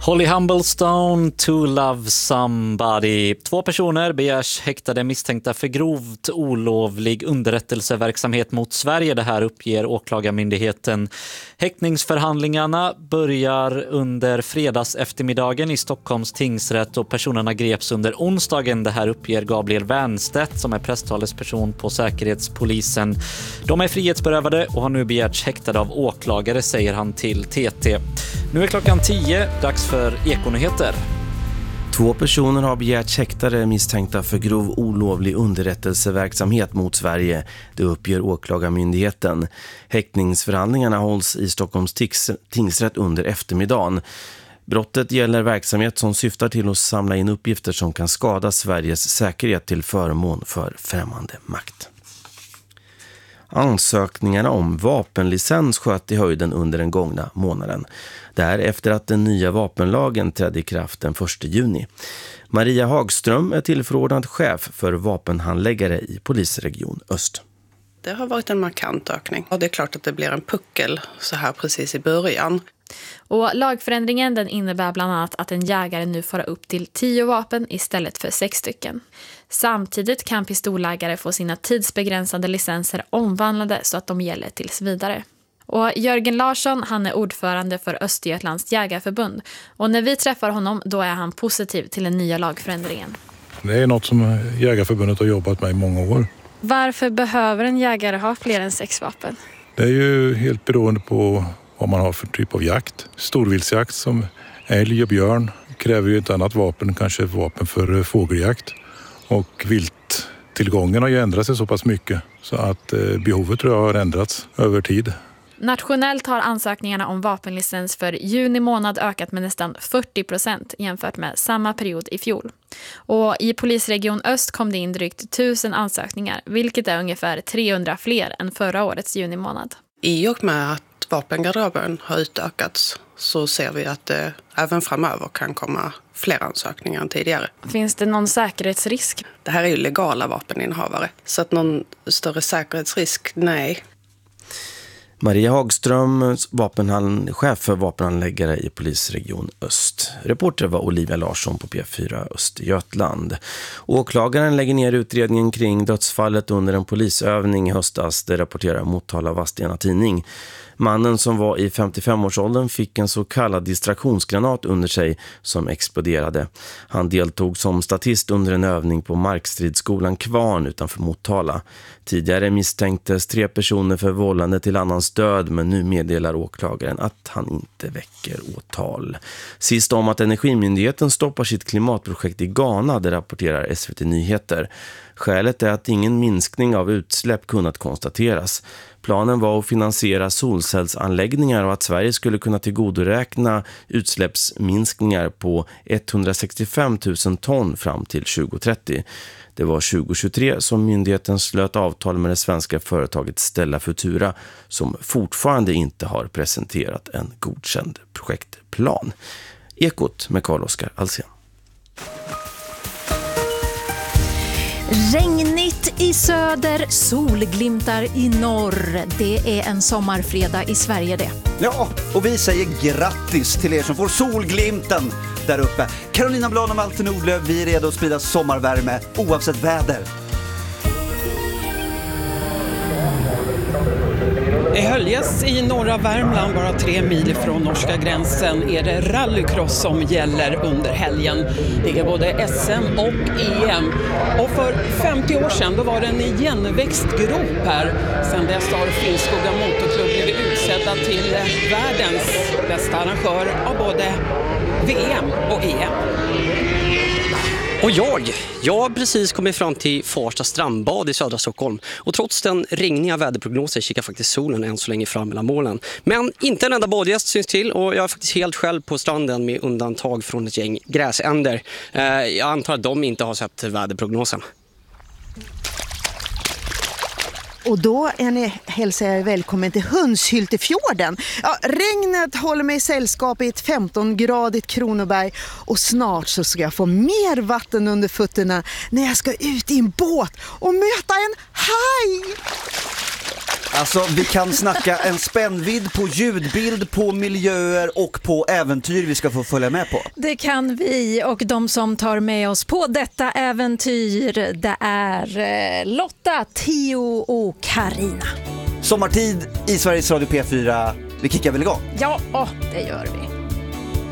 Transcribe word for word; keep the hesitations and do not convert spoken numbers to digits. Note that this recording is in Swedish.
Holly Humblestone, To Love Somebody. Två personer begärs häktade misstänkta för grovt olovlig underrättelseverksamhet mot Sverige. Det här uppger åklagarmyndigheten. Häktningsförhandlingarna börjar under fredags eftermiddagen i Stockholms tingsrätt och personerna greps under onsdagen. Det här uppger Gabriel Wernstedt som är presstalesperson på Säkerhetspolisen. De är frihetsberövade och har nu begärts häktade av åklagare, säger han till T T. Nu är klockan tio, dags för Ekonyheter. Två personer har begärt häktade misstänkta för grov olovlig underrättelseverksamhet mot Sverige. Det uppger åklagarmyndigheten. Häktningsförhandlingarna hålls i Stockholms tingsrätt under eftermiddagen. Brottet gäller verksamhet som syftar till att samla in uppgifter som kan skada Sveriges säkerhet till förmån för främmande makt. Ansökningarna om vapenlicens sköt i höjden under den gångna månaden. Det är efter att den nya vapenlagen trädde i kraft den första juni. Maria Hagström är tillförordnad chef för vapenhandläggare i Polisregion Öst. Det har varit en markant ökning. Och det är klart att det blir en puckel så här precis i början. Och lagförändringen den innebär bland annat att en jägare nu får upp till tio vapen istället för sex stycken. Samtidigt kan pistolägare få sina tidsbegränsade licenser omvandlade så att de gäller tills vidare. Och Jörgen Larsson, han är ordförande för Östergötlands jägarförbund. Och när vi träffar honom, då är han positiv till den nya lagförändringen. Det är något som jägarförbundet har jobbat med i många år. Varför behöver en jägare ha fler än sex vapen? Det är ju helt beroende på vad man har för typ av jakt. Storviltsjakt som älg och björn kräver ju ett annat vapen, kanske ett vapen för fågeljakt. Och vilttillgången har ju ändrat sig så pass mycket så att behovet tror jag har ändrats över tid. Nationellt har ansökningarna om vapenlicens för juni månad ökat med nästan fyrtio procent jämfört med samma period i fjol. Och i Polisregion Öst kom det in drygt tusen ansökningar, vilket är ungefär trehundra fler än förra årets juni månad. I och med att vapengarderoben har utökats så ser vi att det även framöver kan komma fler ansökningar än tidigare. Finns det någon säkerhetsrisk? Det här är ju legala vapeninnehavare, så att någon större säkerhetsrisk, nej. Maria Hagström, vapenhand, chef för vapenhandläggare i Polisregion Öst. Reporter var Olivia Larsson på P fyra Östergötland. Åklagaren lägger ner utredningen kring dödsfallet under en polisövning i höstas, det rapporterar Motala Vadstena Tidning. Mannen som var i femtiofem-årsåldern fick en så kallad distraktionsgranat under sig som exploderade. Han deltog som statist under en övning på Markstridsskolan Kvarn utanför Motala. Tidigare misstänktes tre personer för vållande till annans död, men nu meddelar åklagaren att han inte väcker åtal. Sist om att Energimyndigheten stoppar sitt klimatprojekt i Ghana, det rapporterar S V T Nyheter. Skälet är att ingen minskning av utsläpp kunnat konstateras. Planen var att finansiera solcellsanläggningar och att Sverige skulle kunna tillgodoräkna utsläppsminskningar på etthundrasextiofem tusen ton fram till tjugo trettio. Det var tjugo tjugotre som myndigheten slöt avtal med det svenska företaget Stella Futura som fortfarande inte har presenterat en godkänd projektplan. Ekot med Carl-Oskar Alsen. Regnigt i söder, solglimtar i norr. Det är en sommarfredag i Sverige det. Ja, och vi säger grattis till er som får solglimten där uppe. Carolina Blad och Malte Nordlöf, vi är redo att sprida sommarvärme oavsett väder. I Höljes i norra Värmland, bara tre mil från norska gränsen, är det rallycross som gäller under helgen. Det är både S M och E M. Och för femtio år sedan då var det en igenväxt grop här. Sen dess har Finnskoga Motorklubb blivit utsedda till världens bästa arrangör av både V M och E M. Och jag, jag har precis kommit fram till Farsta strandbad i södra Stockholm. Och trots den regniga väderprognosen kikar faktiskt solen än så länge fram mellan molnen. Men inte en enda badgäst syns till och jag är faktiskt helt själv på stranden med undantag från ett gäng gräsänder. Eh, jag antar att de inte har sett väderprognosen. Och då är ni, hälsar jag välkommen till Hundshyltefjorden. Ja, regnet håller mig i sällskap i ett femton-gradigt Kronoberg och snart så ska jag få mer vatten under fötterna när jag ska ut i en båt och möta en haj. Alltså vi kan snacka en spännvidd på ljudbild, på miljöer och på äventyr vi ska få följa med på. Det kan vi, och de som tar med oss på detta äventyr, det är Lotta, Theo och Karina. Sommartid i Sveriges Radio P fyra, vi kickar väl igång? Ja, åh, det gör vi.